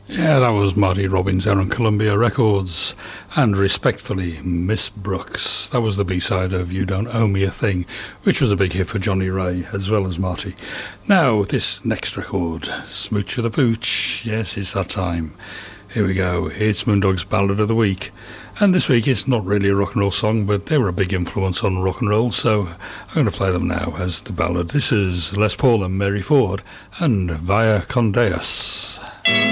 Yeah, that was Marty Robbins there on Columbia Records. And respectfully, Miss Brooks. That was the B-side of You Don't Owe Me a Thing, which was a big hit for Johnny Ray as well as Marty. Now, this next record, Smooch of the Pooch. Yes, it's that time. Here we go. It's Moondog's Ballad of the Week. And this week it's not really a rock and roll song, but they were a big influence on rock and roll, so I'm going to play them now as the ballad. This is Les Paul and Mary Ford and Via Con Deus.